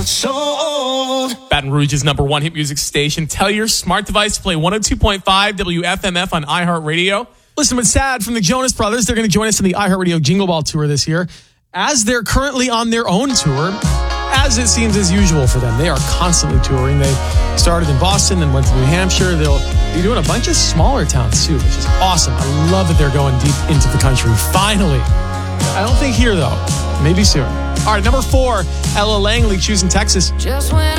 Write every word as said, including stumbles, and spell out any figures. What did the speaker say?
Baton Rouge's number one hit music station. Tell your smart device to play one oh two point five W F M F on iHeartRadio. Listen, what's sad from the Jonas Brothers, they're going to join us in the iHeartRadio Jingle Ball Tour this year, as they're currently on their own tour, as it seems as usual for them. They are constantly touring. They started in Boston, then went to New Hampshire. They'll be doing a bunch of smaller towns too, which is awesome. I love that they're going deep into the country. Finally. I don't think here, though. Maybe soon. All right, number four, Ella Langley, choosing Texas. Just when